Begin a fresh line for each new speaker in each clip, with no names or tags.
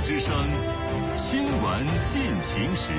之声，新闻进行时。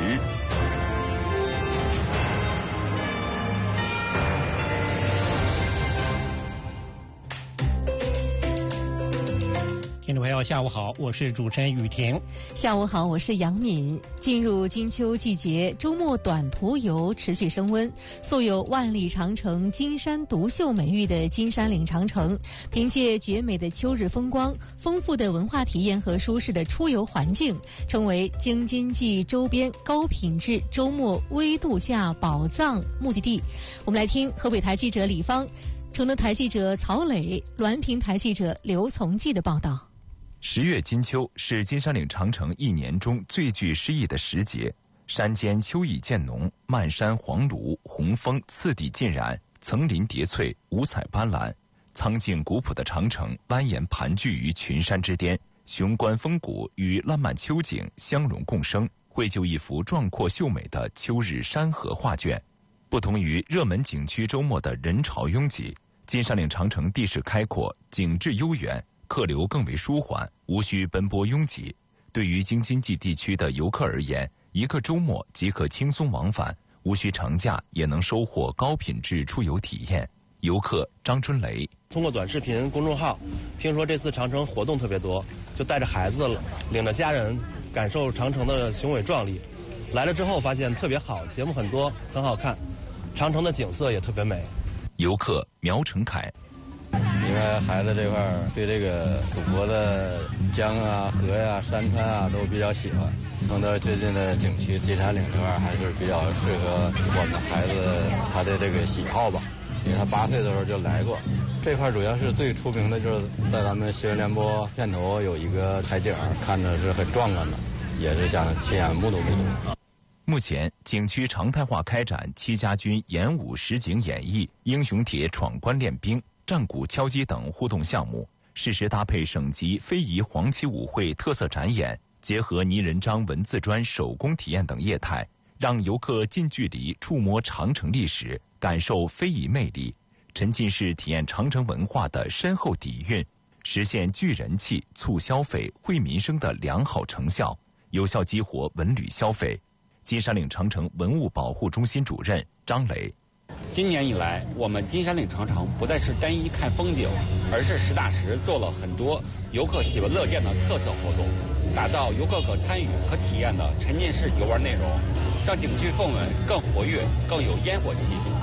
听众朋友，下午好，我是主持人雨婷。
下午好，我是杨敏。进入金秋季节，周末短途游持续升温。素有万里长城金山独秀美誉的金山岭长城，凭借绝美的秋日风光、丰富的文化体验和舒适的出游环境，成为京津冀周边高品质周末微度假宝藏目的地。我们来听河北台记者李芳、成都台记者曹磊、滦平台记者刘从记的报道。
10月金秋是金山岭长城一年中最具诗意的时节，山间秋意渐浓，漫山黄芦，红枫次第浸染，层林叠翠，五彩斑斓。苍劲古朴的长城蜿蜒盘踞于群山之巅，雄关峰谷与烂漫秋景相融共生，绘就一幅壮阔秀美的秋日山河画卷。不同于热门景区周末的人潮拥挤，金山岭长城地势开阔，景致悠远，客流更为舒缓，无需奔波拥挤。对于京津冀地区的游客而言，一个周末即可轻松往返，无需长假也能收获高品质出游体验。游客张春雷
通过短视频公众号听说这次长城活动特别多，就带着孩子领着家人感受长城的雄伟壮丽。来了之后发现特别好，节目很多，很好看，长城的景色也特别美。
游客苗成凯，
因为孩子这块对这个祖国的江啊、河呀、山川啊都比较喜欢。碰到最近的景区金山岭这块还是比较适合我们孩子他的这个喜好吧。因为他8岁的时候就来过。这块主要是最出名的就是在咱们新闻联播片头有一个海景，看着是很壮观的，也是想亲眼目睹。
目前景区常态化开展戚家军演武实景演绎、英雄帖闯关练兵、战鼓敲击等互动项目，适时搭配省级非遗黄旗舞会特色展演，结合泥人张文字砖手工体验等业态，让游客近距离触摸长城历史，感受非遗魅力，沉浸式体验长城文化的深厚底蕴，实现聚人气、促消费、惠民生的良好成效，有效激活文旅消费。金山岭长城文物保护中心主任张磊，
今年以来，我们金山岭长城不再是单一看风景，而是实打实做了很多游客喜闻乐见的特色活动，打造游客可参与、可体验的沉浸式游玩内容，让景区氛围更活跃、更有烟火气。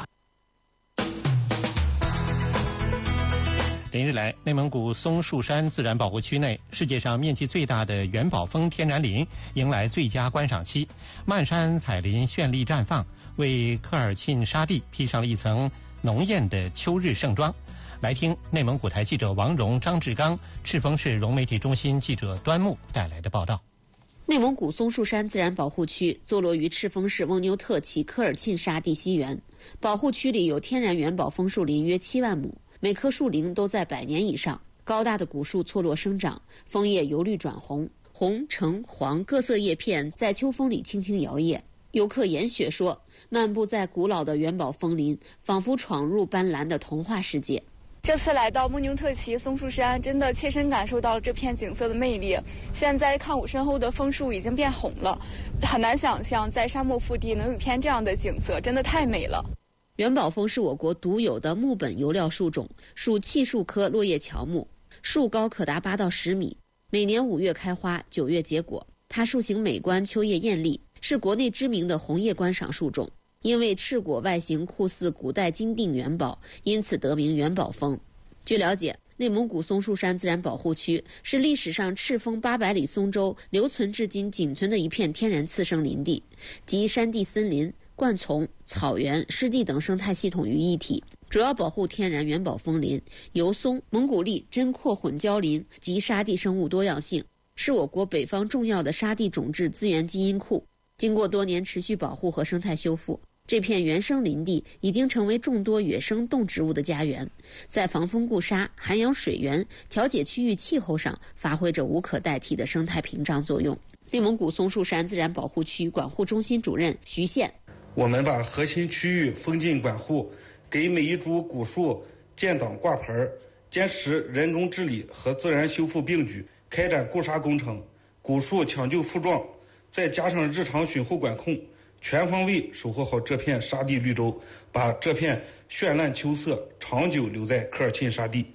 连日来，内蒙古松树山自然保护区内，世界上面积最大的元宝峰天然林迎来最佳观赏期，漫山彩林绚丽绽放，为科尔沁沙地披上了一层浓艳的秋日盛装。来听内蒙古台记者王荣、张志刚、赤峰市融媒体中心记者端木带来的报道。
内蒙古松树山自然保护区坐落于赤峰市瓮牛特旗科尔沁沙地西缘，保护区里有天然元宝枫树林约7万亩，每棵树龄都在100年以上，高大的古树错落生长，枫叶由绿转红，红、橙、黄各色叶片在秋风里轻轻摇曳。游客严雪说，漫步在古老的元宝枫林，仿佛闯入斑斓的童话世界。
这次来到牦牛特旗松树山，真的切身感受到了这片景色的魅力。现在看我身后的枫树已经变红了，很难想象在沙漠腹地能有一片这样的景色，真的太美了。
元宝枫是我国独有的木本油料树种，属气树科落叶乔木，树高可达8到10米，每年5月开花，9月结果。它树形美观，秋叶艳丽，是国内知名的红叶观赏树种。因为赤果外形酷似古代金锭元宝，因此得名元宝枫。据了解，内蒙古松树山自然保护区是历史上赤峰800里松州留存至今仅存的一片天然次生林地，集山地森林、灌丛、草原、湿地等生态系统于一体，主要保护天然元宝枫林、油松、蒙古栎、针阔混交林及沙地生物多样性，是我国北方重要的沙地种质资源基因库。经过多年持续保护和生态修复，这片原生林地已经成为众多野生动植物的家园，在防风固沙、涵养水源、调节区域气候上发挥着无可代替的生态屏障作用。内蒙古松树山自然保护区管护中心主任徐宪，
我们把核心区域封禁管护，给每一株古树建档挂牌，坚持人工治理和自然修复并举，开展固沙工程， 古树抢救复壮，再加上日常巡护管控，全方位守护好这片沙地绿洲，把这片绚烂秋色长久留在科尔沁沙地。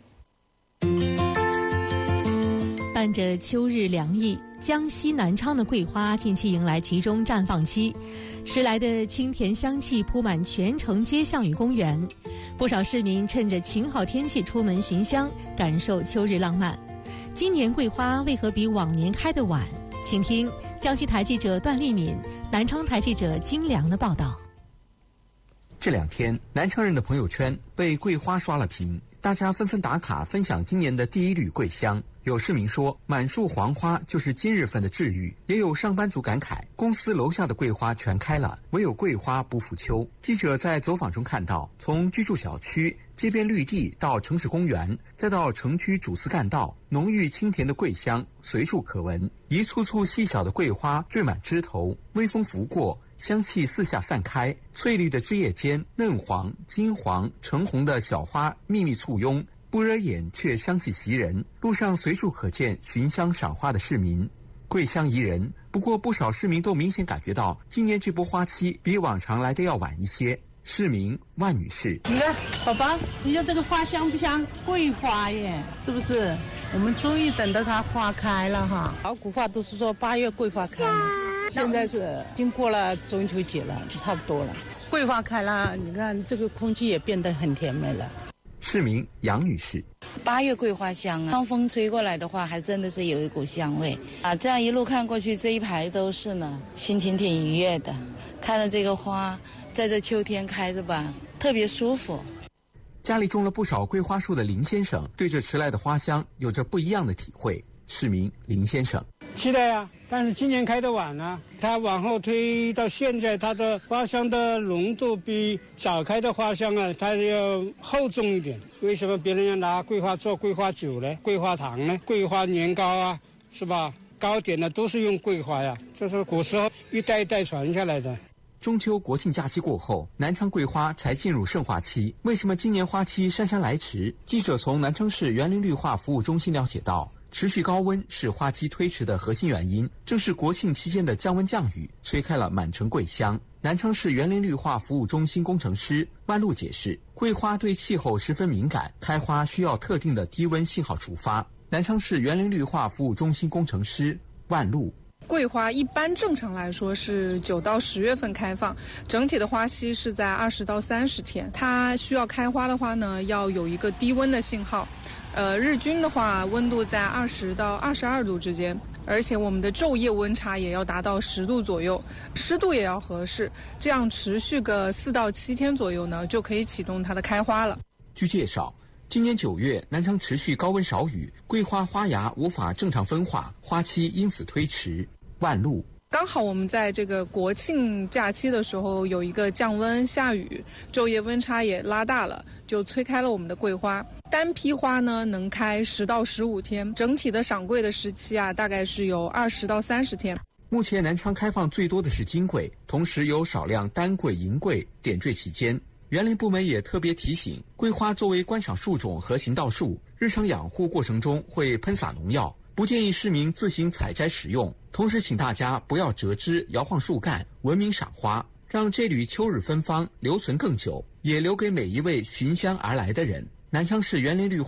伴着秋日凉意，江西南昌的桂花近期迎来集中绽放期，时来的清甜香气铺满全城街巷与公园，不少市民趁着晴好天气出门寻香，感受秋日浪漫。今年桂花为何比往年开得晚？请听江西台记者段丽敏、南昌台记者金良的报道。
这2天，南昌人的朋友圈被桂花刷了屏，大家纷纷打卡分享今年的第一缕桂香。有市民说，满树黄花就是今日份的治愈；也有上班族感慨，公司楼下的桂花全开了，唯有桂花不负秋。记者在走访中看到，从居住小区、街边绿地到城市公园，再到城区主次干道，浓郁清甜的桂香随处可闻。一簇簇细小的桂花缀满枝头，微风拂过，香气四下散开，翠绿的枝叶间，嫩黄、金黄、橙红的小花密密簇拥，不惹眼却香气袭人。路上随处可见寻香赏花的市民，桂香宜人。不过不少市民都明显感觉到，今年这波花期比往常来的要晚一些。市民万女士：
你看，宝宝，你看这个花香不像桂花耶？是不是？我们终于等到它花开了哈。老古话都是说8月桂花开嘛，现在是经过了中秋节了，差不多了。桂花开了，你看这个空气也变得很甜美了。
市民杨女士
：8月桂花香啊，当风吹过来的话，还真的是有一股香味啊！这样一路看过去，这一排都是呢，心情挺愉悦的。看着这个花在这秋天开着吧，特别舒服。
家里种了不少桂花树的林先生对这迟来的花香有着不一样的体会。市民林先生：
期待啊，但是今年开得晚啊，它往后推到现在，它的花香的浓度比早开的花香啊，它要厚重一点。为什么别人要拿桂花做桂花酒呢？桂花糖呢？桂花年糕啊，是吧？糕点呢都是用桂花呀，这是古时候一代一代传下来的。
中秋国庆假期过后，南昌桂花才进入盛化期。为什么今年花期姗姗来迟？记者从南昌市园林绿化服务中心了解到，持续高温是花期推迟的核心原因，正是国庆期间的降温降雨吹开了满城桂香。南昌市园林绿化服务中心工程师万路解释，桂花对气候十分敏感，开花需要特定的低温信号触发。南昌市园林绿化服务中心工程师万路：
桂花一般正常来说是9到10月份开放，整体的花期是在20到30天。它需要开花的话呢，要有一个低温的信号。日均的话，温度在20到22度之间，而且我们的昼夜温差也要达到10度左右，湿度也要合适，这样持续个4到7天左右呢，就可以启动它的开花了。
据介绍，今年9月南昌持续高温少雨，桂花花芽无法正常分化，花期因此推迟。万路：
刚好我们在这个国庆假期的时候有一个降温下雨，昼夜温差也拉大了，就催开了我们的桂花。单批花呢能开10到15天，整体的赏桂的时期啊，大概是有20到30天。
目前南昌开放最多的是金桂，同时有少量单桂、银桂点缀其间。园林部门也特别提醒，桂花作为观赏树种和行道树，日常养护过程中会喷洒农药，不建议市民自行采摘使用。同时请大家不要折枝摇晃树干，文明赏花，让这缕秋日芬芳留存更久，也留给每一位寻香而来的人。南昌市园林绿化